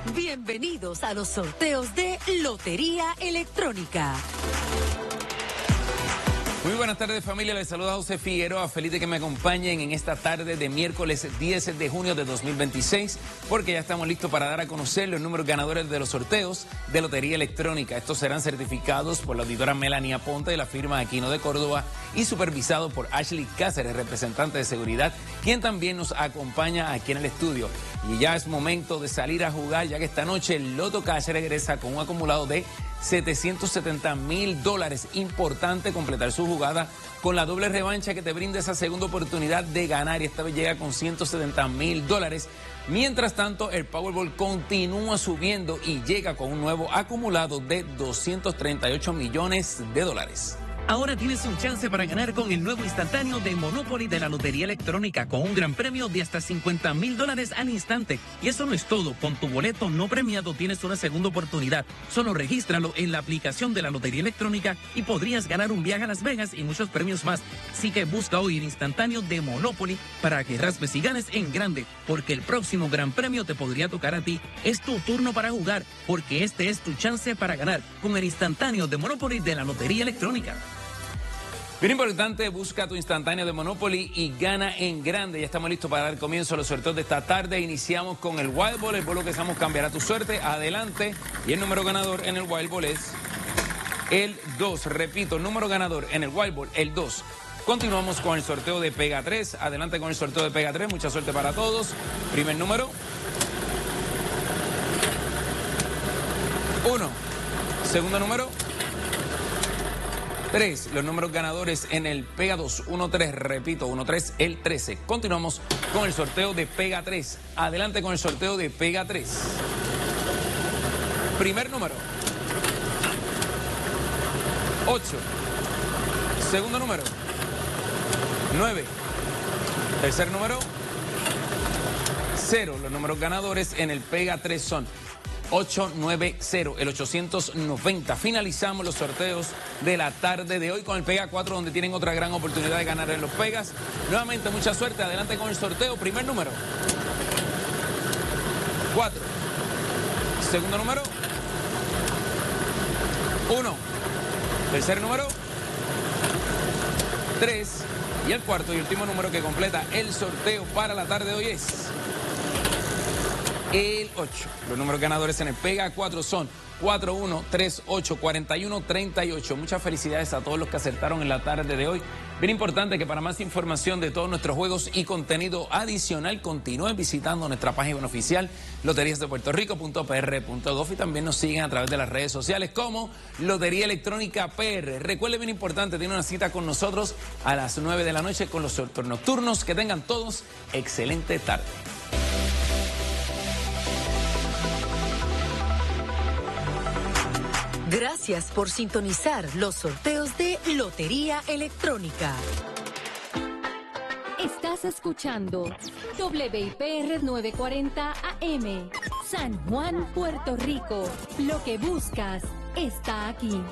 Bienvenidos a los sorteos de Lotería Electrónica. Muy buenas tardes, familia. Les saluda José Figueroa. Feliz de que me acompañen en esta tarde de miércoles 10 de junio de 2026, porque ya estamos listos para dar a conocer los números ganadores de los sorteos de Lotería Electrónica. Estos serán certificados por la auditora Melania Ponte de la firma Aquino de Córdoba y supervisados por Ashley Cáceres, representante de seguridad, quien también nos acompaña aquí en el estudio. Y ya es momento de salir a jugar, ya que esta noche el Loto Cash regresa con un acumulado de $770,000. Importante completar su jugada con la doble revancha que te brinda esa segunda oportunidad de ganar, y esta vez llega con $170,000. Mientras tanto, el Powerball continúa subiendo y llega con un nuevo acumulado de $238 millones. Ahora tienes un chance para ganar con el nuevo instantáneo de Monopoly de la Lotería Electrónica, con un gran premio de hasta $50,000 al instante. Y eso no es todo. Con tu boleto no premiado tienes una segunda oportunidad. Solo regístralo en la aplicación de la Lotería Electrónica y podrías ganar un viaje a Las Vegas y muchos premios más. Así que busca hoy el instantáneo de Monopoly para que raspes y ganes en grande, porque el próximo gran premio te podría tocar a ti. Es tu turno para jugar, porque este es tu chance para ganar con el instantáneo de Monopoly de la Lotería Electrónica. Bien importante, busca tu instantáneo de Monopoly y gana en grande. Ya estamos listos para dar comienzo a los sorteos de esta tarde. Iniciamos con el Wild Ball, el bolo que usamos cambiará tu suerte. Adelante. Y el número ganador en el Wild Ball es el 2. Repito, número ganador en el Wild Ball, el 2. Continuamos con el sorteo de Pega 3. Adelante con el sorteo de Pega 3. Mucha suerte para todos. Primer número. 1. Segundo número. 3, los números ganadores en el Pega 2, 1-3, repito, 1-3, el 13. Continuamos con el sorteo de Pega 3. Adelante con el sorteo de Pega 3. Primer número. 8. Segundo número. 9. Tercer número. 0. Los números ganadores en el Pega 3 son 890, el 890. Finalizamos los sorteos de la tarde de hoy con el Pega 4, donde tienen otra gran oportunidad de ganar en los Pegas. Nuevamente, mucha suerte. Adelante con el sorteo. Primer número. 4. Segundo número. 1. Tercer número. 3. Y el cuarto y último número que completa el sorteo para la tarde de hoy es el 8. Los números ganadores en el Pega 4 son 41, 38, 41, 38. Muchas felicidades a todos los que acertaron en la tarde de hoy. Bien importante que para más información de todos nuestros juegos y contenido adicional continúen visitando nuestra página oficial loteriasdepuertorico.pr.gov, y también nos siguen a través de las redes sociales como Lotería Electrónica PR. Recuerde, bien importante, tiene una cita con nosotros a las 9 de la noche con los sorteos nocturnos. Que tengan todos excelente tarde. Gracias por sintonizar los sorteos de Lotería Electrónica. Estás escuchando WIPR 940 AM, San Juan, Puerto Rico. Lo que buscas está aquí.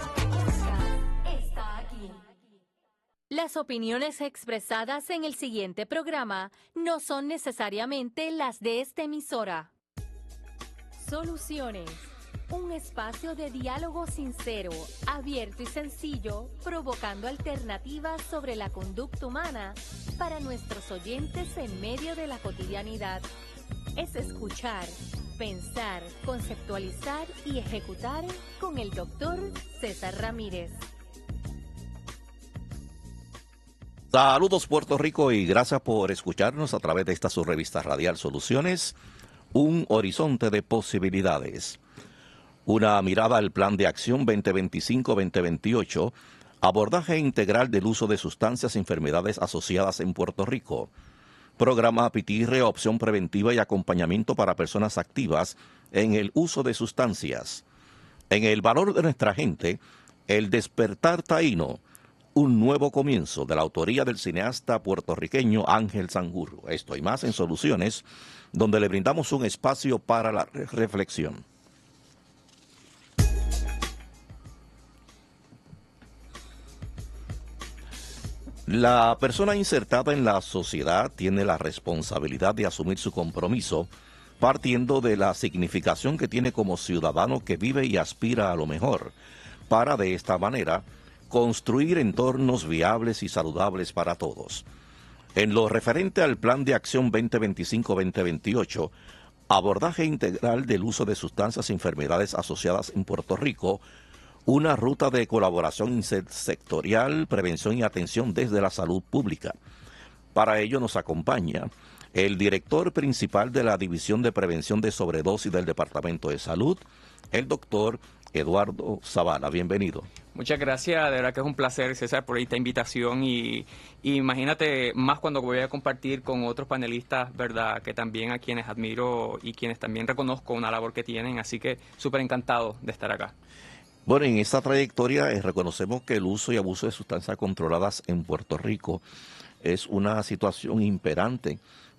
Las opiniones expresadas en el siguiente programa no son necesariamente las de esta emisora. Soluciones. Un espacio de diálogo sincero, abierto y sencillo, provocando alternativas sobre la conducta humana para nuestros oyentes en medio de la cotidianidad. Es escuchar, pensar, conceptualizar y ejecutar con el Dr. César Ramírez. Saludos, Puerto Rico, y gracias por escucharnos a través de esta su revista radial Soluciones, un horizonte de posibilidades. Una mirada al Plan de Acción 2025-2028, abordaje integral del uso de sustancias y enfermedades asociadas en Puerto Rico. Programa PITIRRE, opción preventiva y acompañamiento para personas activas en el uso de sustancias. En el valor de nuestra gente, el despertar taíno, un nuevo comienzo, de la autoría del cineasta puertorriqueño Ángel Sanjurjo. Esto y más en Soluciones, donde le brindamos un espacio para la reflexión. La persona insertada en la sociedad tiene la responsabilidad de asumir su compromiso partiendo de la significación que tiene como ciudadano que vive y aspira a lo mejor, para de esta manera construir entornos viables y saludables para todos. En lo referente al Plan de Acción 2025-2028, abordaje integral del uso de sustancias y enfermedades asociadas en Puerto Rico, una ruta de colaboración intersectorial, prevención y atención desde la salud pública. Para ello nos acompaña el director principal de la División de Prevención de Sobredosis del Departamento de Salud, el doctor Eduardo Zavala. Bienvenido. Muchas gracias, de verdad que es un placer, César, por esta invitación y imagínate más cuando voy a compartir con otros panelistas, ¿verdad?, que también a quienes admiro y quienes también reconozco una labor que tienen, así que súper encantado de estar acá. Bueno, en esta trayectoria reconocemos que el uso y abuso de sustancias controladas en Puerto Rico es una situación imperante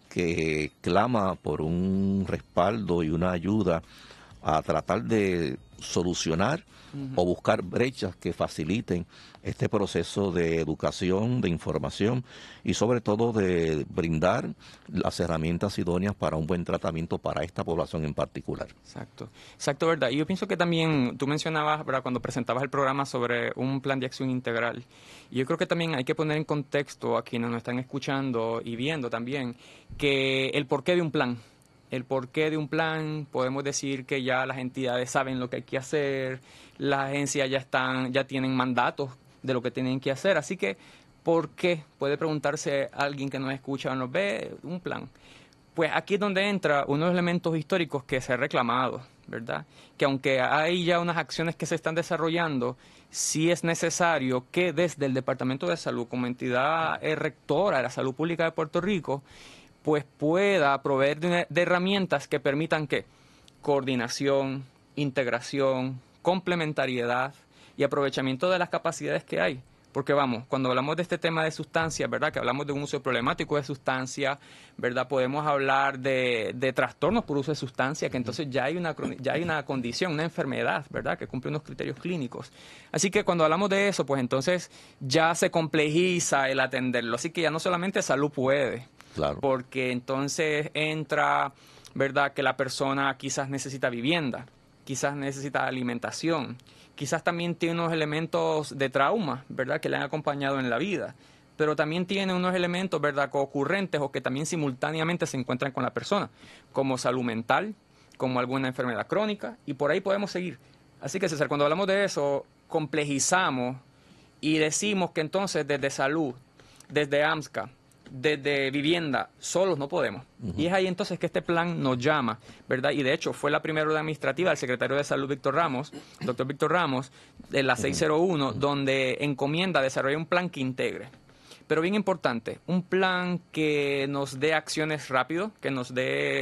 que clama por un respaldo y una ayuda a tratar de solucionar o buscar brechas que faciliten este proceso de educación, de información y sobre todo de brindar las herramientas idóneas para un buen tratamiento para esta población en particular. Exacto, ¿verdad? Y yo pienso que también tú mencionabas, ¿verdad?, cuando presentabas el programa sobre un plan de acción integral. Y yo creo que también hay que poner en contexto a quienes nos están escuchando y viendo también que el porqué de un plan. El porqué de un plan, podemos decir que ya las entidades saben lo que hay que hacer, las agencias ya tienen mandatos de lo que tienen que hacer, así que ¿por qué? Puede preguntarse alguien que nos escucha o nos ve un plan. Pues aquí es donde entra unos elementos históricos que se ha reclamado, ¿verdad? Que aunque hay ya unas acciones que se están desarrollando, sí es necesario que desde el Departamento de Salud, como entidad rectora de la salud pública de Puerto Rico, pues pueda proveer de herramientas que permitan que coordinación, integración, complementariedad y aprovechamiento de las capacidades que hay. Porque vamos, cuando hablamos de este tema de sustancias, ¿verdad?, que hablamos de un uso problemático de sustancias, ¿verdad?, podemos hablar de trastornos por uso de sustancias, que entonces ya hay una condición, una enfermedad, ¿verdad?, que cumple unos criterios clínicos. Así que cuando hablamos de eso, pues entonces ya se complejiza el atenderlo. Así que ya no solamente salud puede. Claro. Porque entonces entra, ¿verdad?, que la persona quizás necesita vivienda, quizás necesita alimentación, quizás también tiene unos elementos de trauma, ¿verdad?, que le han acompañado en la vida, pero también tiene unos elementos, ¿verdad?, ocurrentes o que también simultáneamente se encuentran con la persona, como salud mental, como alguna enfermedad crónica, y por ahí podemos seguir. Así que, César, cuando hablamos de eso, complejizamos y decimos que entonces desde salud, desde AMSCA, desde vivienda, solos no podemos. Y es ahí entonces que este plan nos llama, ¿verdad? Y de hecho fue la primera orden administrativa del secretario de Salud, doctor Víctor Ramos, de la 601, donde encomienda desarrollar un plan que integre. Pero bien importante, un plan que nos dé acciones rápido, que nos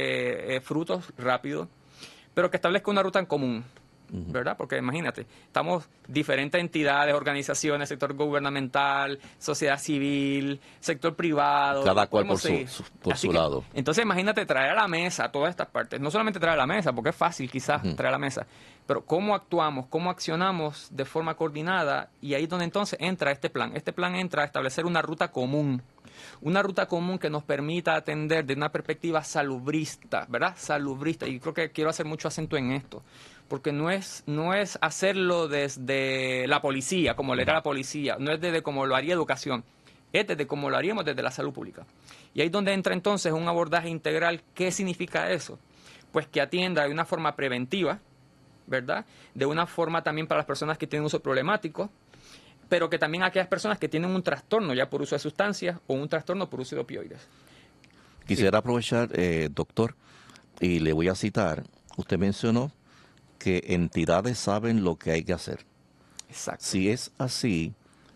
dé frutos rápido, pero que establezca una ruta en común, ¿verdad? Porque imagínate, estamos diferentes entidades, organizaciones, sector gubernamental, sociedad civil, sector privado. Cada cual por su lado. Entonces imagínate traer a la mesa todas estas partes. No solamente traer a la mesa, porque es fácil quizás traer a la mesa, pero cómo actuamos, cómo accionamos de forma coordinada, y ahí es donde entonces entra este plan. Este plan entra a establecer una ruta común. Una ruta común que nos permita atender de una perspectiva salubrista, ¿verdad? Salubrista. Y creo que quiero hacer mucho acento en esto. Porque no es hacerlo desde la policía, como lo era la policía, no es desde como lo haría educación, es desde como lo haríamos desde la salud pública. Y ahí es donde entra entonces un abordaje integral. ¿Qué significa eso? Pues que atienda de una forma preventiva, ¿verdad? De una forma también para las personas que tienen uso problemático, pero que también aquellas personas que tienen un trastorno ya por uso de sustancias o un trastorno por uso de opioides. Quisiera aprovechar, doctor, y le voy a citar, usted mencionó que entidades saben lo que hay que hacer. Exacto. Si es así,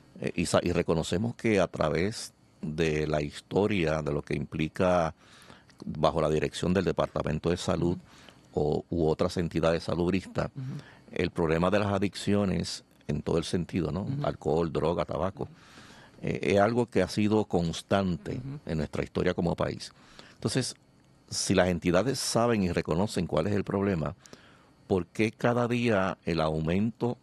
y reconocemos que a través de la historia de lo que implica bajo la dirección del Departamento de Salud u otras entidades salubristas, el problema de las adicciones en todo el sentido, ¿no? Alcohol, droga, tabaco, es algo que ha sido constante en nuestra historia como país. Entonces, si las entidades saben y reconocen cuál es el problema, ¿por qué cada día el aumento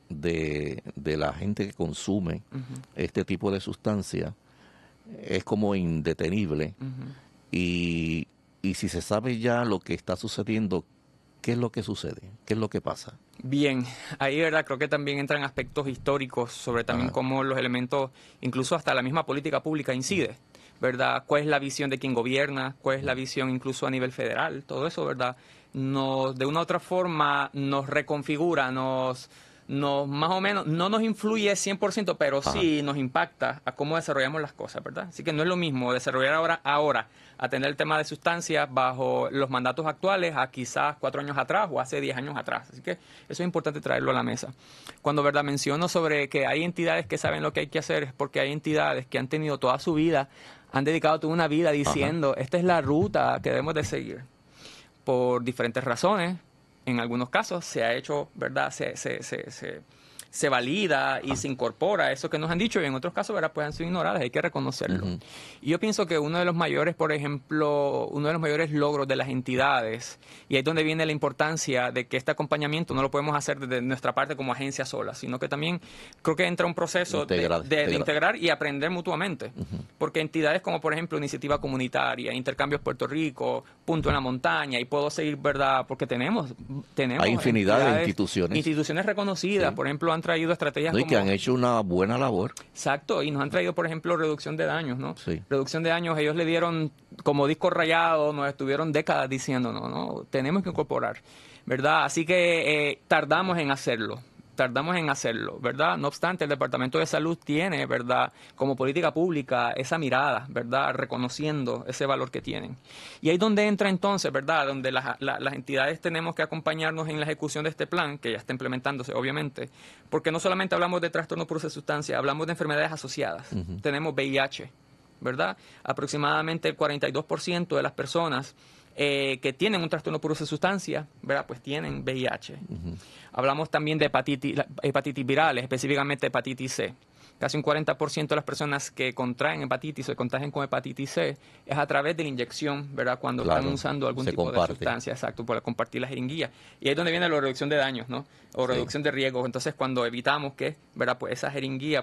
de la gente que consume este tipo de sustancias es como indetenible? Y Y si se sabe ya lo que está sucediendo, ¿qué es lo que sucede? ¿Qué es lo que pasa? Bien, ahí, ¿verdad? Creo que también entran aspectos históricos sobre también cómo los elementos, incluso hasta la misma política pública incide, ¿verdad? ¿Cuál es la visión de quien gobierna? ¿Cuál es la visión incluso a nivel federal? Todo eso, ¿verdad? De una u otra forma nos reconfigura, nos más o menos, no nos influye 100%, pero sí nos impacta a cómo desarrollamos las cosas, ¿verdad? Así que no es lo mismo desarrollar ahora atender el tema de sustancias bajo los mandatos actuales a quizás 4 años atrás o hace 10 años atrás. Así que eso es importante traerlo a la mesa. Cuando, ¿verdad?, menciono sobre que hay entidades que saben lo que hay que hacer, es porque hay entidades que han tenido toda su vida, han dedicado toda una vida diciendo, esta es la ruta que debemos de seguir. Por diferentes razones, en algunos casos se ha hecho, ¿verdad?, se valida y se incorpora eso que nos han dicho, y en otros casos, ¿verdad?, pues han sido ignoradas, hay que reconocerlo. Y yo pienso que uno de los mayores, por ejemplo, uno de los mayores logros de las entidades, y ahí es donde viene la importancia de que este acompañamiento no lo podemos hacer desde nuestra parte como agencia sola, sino que también creo que entra un proceso de integrar y aprender mutuamente. Porque entidades como, por ejemplo, Iniciativa Comunitaria, Intercambios Puerto Rico, Punto en la Montaña, y puedo seguir, ¿verdad?, porque tenemos hay infinidad de instituciones reconocidas, por ejemplo, han traído estrategias y que han hecho una buena labor. Exacto, y nos han traído, por ejemplo, reducción de daños, ¿no? Sí. Reducción de daños, ellos le dieron como disco rayado, nos estuvieron décadas diciendo, no, tenemos que incorporar, ¿verdad? Así que tardamos en hacerlo, ¿verdad? No obstante, el Departamento de Salud tiene, ¿verdad?, como política pública esa mirada, ¿verdad?, reconociendo ese valor que tienen. Y ahí es donde entra entonces, ¿verdad?, donde las entidades tenemos que acompañarnos en la ejecución de este plan, que ya está implementándose, obviamente, porque no solamente hablamos de trastorno por uso de sustancia, hablamos de enfermedades asociadas. Tenemos VIH, ¿verdad? Aproximadamente el 42% de las personas que tienen un trastorno por uso de sustancia, ¿verdad?, pues tienen VIH. Hablamos también de hepatitis virales, específicamente hepatitis C. Casi un 40% de las personas que contraen hepatitis o se contagian con hepatitis C es a través de la inyección, ¿verdad?, cuando están usando algún tipo de sustancia, exacto, para compartir la jeringuilla. Y ahí es donde viene la reducción de daños, ¿no? O reducción de riesgos. Entonces, cuando evitamos que, ¿verdad?, pues esa jeringa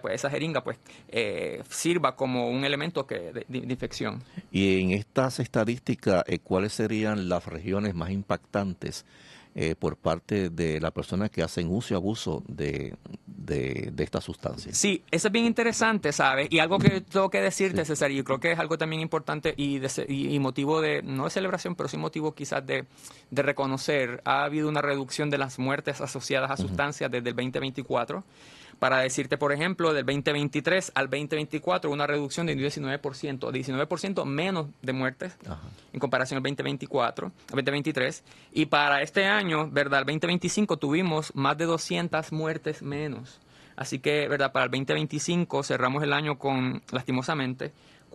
sirva como un elemento de infección. Y en estas estadísticas, ¿cuáles serían las regiones más impactantes por parte de las personas que hacen uso y abuso de esta sustancia? Sí, eso es bien interesante, ¿sabes? Y algo que tengo que decirte, César, y yo creo que es algo también importante y motivo de, no de celebración, pero sí motivo quizás de reconocer. Ha habido una reducción de las muertes asociadas a sustancias desde el 2024. Para decirte, por ejemplo, del 2023 al 2024, una reducción de un 19% menos de muertes en comparación al 2023. Y para este año, ¿verdad?, el 2025 tuvimos más de 200 muertes menos. Así que, ¿verdad?, para el 2025 cerramos el año con, lastimosamente,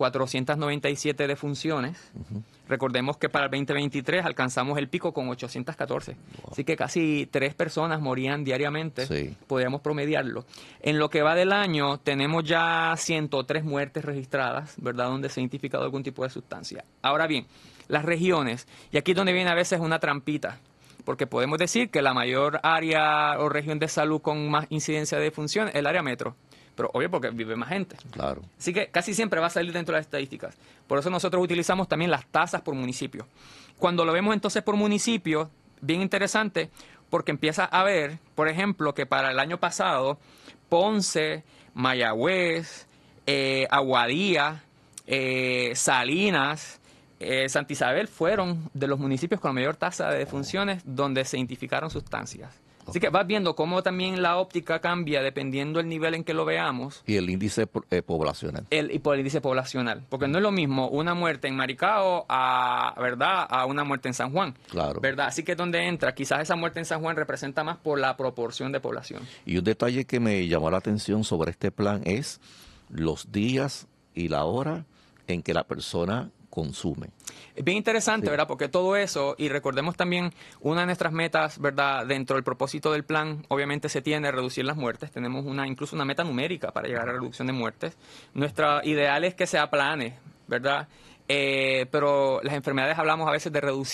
497 defunciones. Recordemos que para el 2023 alcanzamos el pico con 814. Así que casi 3 personas morían diariamente. Podríamos promediarlo. En lo que va del año, tenemos ya 103 muertes registradas, ¿verdad?, donde se ha identificado algún tipo de sustancia. Ahora bien, las regiones, y aquí es donde viene a veces una trampita, porque podemos decir que la mayor área o región de salud con más incidencia de defunción es el área metro. Pero obvio porque vive más gente. Claro. Así que casi siempre va a salir dentro de las estadísticas. Por eso nosotros utilizamos también las tasas por municipio. Cuando lo vemos entonces por municipio, bien interesante, porque empieza a ver, por ejemplo, que para el año pasado, Ponce, Mayagüez, Aguadilla, Salinas, Santa Isabel fueron de los municipios con la mayor tasa de defunciones donde se identificaron sustancias. Así que vas viendo cómo también la óptica cambia dependiendo del nivel en que lo veamos. Y el índice poblacional. Y por el índice poblacional. Porque no es lo mismo una muerte en Maricao ¿verdad?, a una muerte en San Juan. Claro. ¿Verdad? Así que es donde entra. Quizás esa muerte en San Juan representa más por la proporción de población. Y un detalle que me llamó la atención sobre este plan es los días y la hora en que la persona consume. Es bien interesante, ¿verdad? Porque todo eso, y recordemos también una de nuestras metas, ¿verdad?, dentro del propósito del plan, obviamente se tiene reducir las muertes. Tenemos incluso una meta numérica para llegar a la reducción de muertes. Nuestra ideal es que sea plane, ¿verdad? Pero las enfermedades hablamos a veces de reducir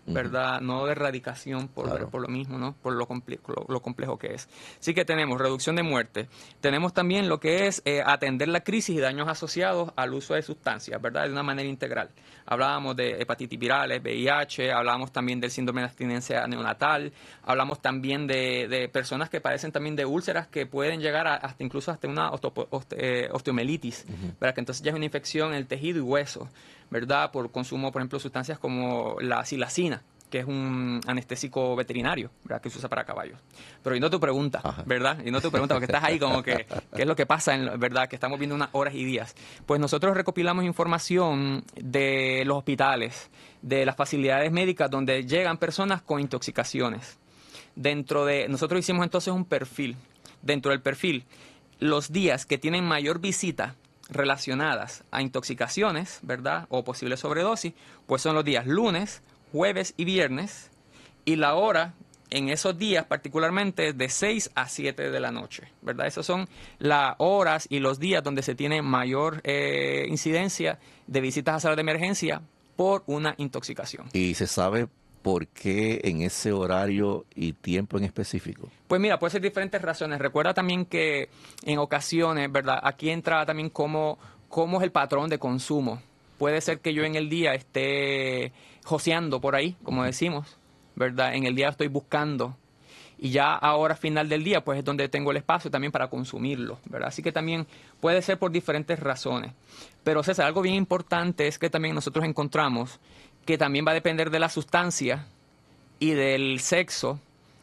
¿verdad? No de erradicación por lo mismo, ¿no? Por lo complejo que es. Así que tenemos reducción de muerte. Tenemos también lo que es atender la crisis y daños asociados al uso de sustancias, ¿verdad? De una manera integral. Hablábamos de hepatitis virales, VIH, hablábamos también del síndrome de abstinencia neonatal, hablamos también de personas que padecen también de úlceras que pueden llegar hasta incluso hasta una osteomelitis, ¿verdad? Que entonces ya es una infección en el tejido y hueso, ¿verdad? Por consumo, por ejemplo, de sustancias como la silacina, que es un anestésico veterinario, ¿verdad? Que se usa para caballos. Pero yendo a tu pregunta, ¿verdad? Yendo a tu pregunta, porque estás ahí como que, ¿qué es lo que pasa, ¿verdad? Que estamos viendo unas horas y días. Pues nosotros recopilamos información de los hospitales, de las facilidades médicas donde llegan personas con intoxicaciones. Nosotros hicimos entonces un perfil. Dentro del perfil, los días que tienen mayor visita relacionadas a intoxicaciones, ¿verdad? O posible sobredosis, pues son los días lunes, jueves y viernes, y la hora en esos días particularmente de 6 a 7 de la noche, ¿verdad? Esas son las horas y los días donde se tiene mayor incidencia de visitas a salas de emergencia por una intoxicación. ¿Y se sabe por qué en ese horario y tiempo en específico? Pues mira, puede ser diferentes razones. Recuerda también que en ocasiones, ¿verdad? Aquí entra también cómo es el patrón de consumo. Puede ser que yo en el día esté joseando por ahí, como decimos, ¿verdad? En el día estoy buscando y ya ahora final del día pues es donde tengo el espacio también para consumirlo, ¿verdad? Así que también puede ser por diferentes razones. Pero César, algo bien importante es que también nosotros encontramos que también va a depender de la sustancia y del sexo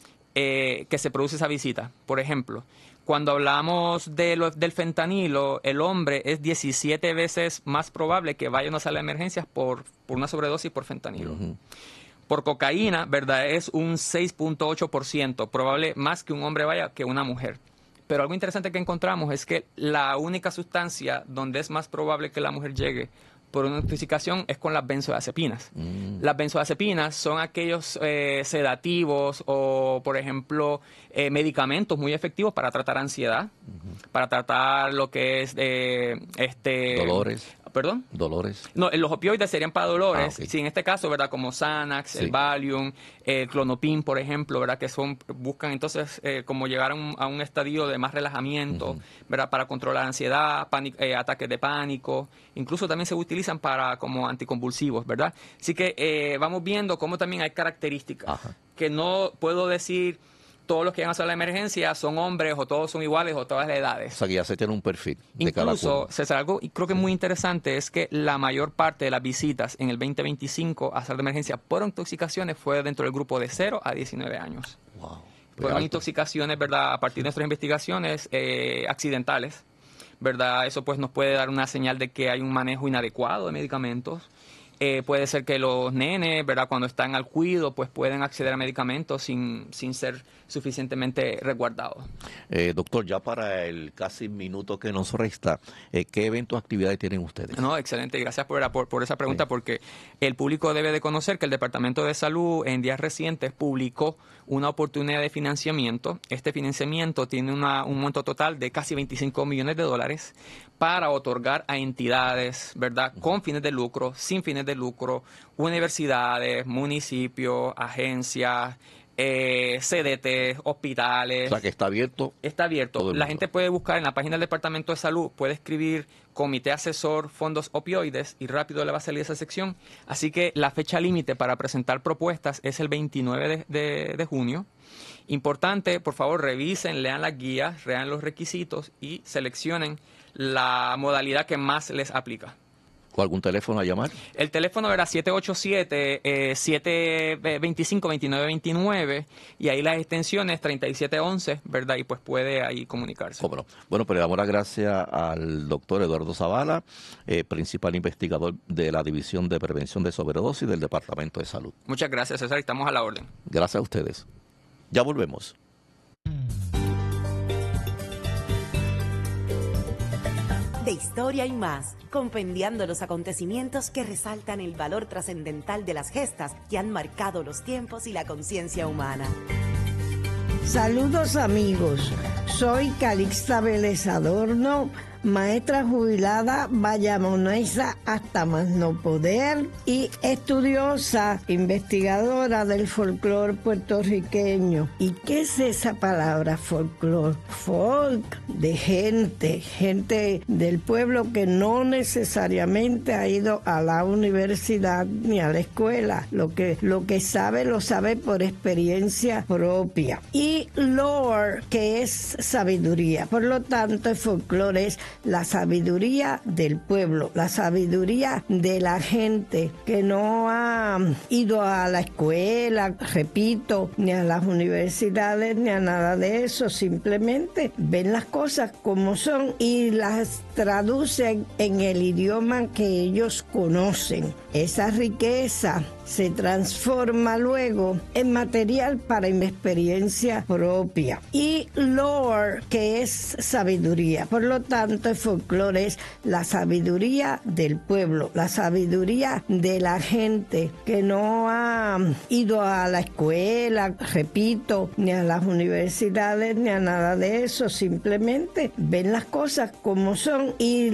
que se produce esa visita. Por ejemplo, cuando hablamos del fentanilo, el hombre es 17 veces más probable que vaya a una sala de emergencias por una sobredosis por fentanilo. Por cocaína, ¿verdad? Es un 6.8%, probable más que un hombre vaya que una mujer. Pero algo interesante que encontramos es que la única sustancia donde es más probable que la mujer llegue por una intoxicación es con las benzodiazepinas. Las benzodiazepinas son aquellos sedativos o, por ejemplo, medicamentos muy efectivos para tratar ansiedad, para tratar lo que es dolores. ¿Perdón? Dolores. No, los opioides serían para dolores. Okay. Sí, en este caso, ¿verdad? Como Xanax, el Valium, el Clonopin, por ejemplo, ¿verdad? Que buscan entonces como llegar a un estadio de más relajamiento, ¿verdad? Para controlar ansiedad, ataques de pánico. Incluso también se utilizan para como anticonvulsivos, ¿verdad? Así que vamos viendo cómo también hay características que no puedo decir todos los que llegan a sala de emergencia son hombres o todos son iguales o todas las edades. O sea, que ya se tiene un perfil de cada uno. Incluso, César, algo y creo que es muy interesante es que la mayor parte de las visitas en el 2025 a sala de emergencia por intoxicaciones fue dentro del grupo de 0 a 19 años. Wow. Fueron intoxicaciones, ¿verdad? A partir de nuestras investigaciones accidentales, ¿verdad? Eso pues nos puede dar una señal de que hay un manejo inadecuado de medicamentos. Puede ser que los nenes, ¿verdad? Cuando están al cuido, pues pueden acceder a medicamentos sin ser suficientemente resguardados. Doctor, ya para el casi minuto que nos resta, ¿qué eventos, actividades tienen ustedes? No, excelente. Gracias por esa pregunta, porque el público debe de conocer que el Departamento de Salud en días recientes publicó una oportunidad de financiamiento. Este financiamiento tiene un monto total de casi $25 millones para otorgar a entidades, ¿verdad? Con fines de lucro, sin fines de lucro, universidades, municipios, agencias, CDT, hospitales. O sea, que está abierto. Está abierto. La gente puede buscar en la página del Departamento de Salud, puede escribir Comité Asesor Fondos Opioides y rápido le va a salir esa sección. Así que la fecha límite para presentar propuestas es el 29 de junio. Importante, por favor, revisen, lean las guías, lean los requisitos y seleccionen la modalidad que más les aplica. ¿O algún teléfono a llamar? El teléfono era 787-725-2929 y ahí las extensiones 3711, ¿verdad? Y pues puede ahí comunicarse. ¿Cómo no? Bueno, pues le damos las gracias al doctor Eduardo Zavala, principal investigador de la División de Prevención de Sobredosis del Departamento de Salud. Muchas gracias, César. Estamos a la orden. Gracias a ustedes. Ya volvemos. De historia y más, compendiando los acontecimientos que resaltan el valor trascendental de las gestas que han marcado los tiempos y la conciencia humana. Saludos amigos, soy Calixta Vélez Adorno, maestra jubilada bayamonesa hasta más no poder y estudiosa, investigadora del folclore puertorriqueño. ¿Y qué es esa palabra folclore? Folk, de gente del pueblo que no necesariamente ha ido a la universidad ni a la escuela. Lo que sabe, lo sabe por experiencia propia. Y lore, que es sabiduría. Por lo tanto, el folclore es la sabiduría del pueblo, la sabiduría de la gente que no ha ido a la escuela, repito, ni a las universidades, ni a nada de eso. Simplemente ven las cosas como son y las traducen en el idioma que ellos conocen. Esa riqueza se transforma luego en material para mi experiencia propia. Y lore, que es sabiduría. Por lo tanto, el folclore es la sabiduría del pueblo, la sabiduría de la gente que no ha ido a la escuela, repito, ni a las universidades, ni a nada de eso. Simplemente ven las cosas como son y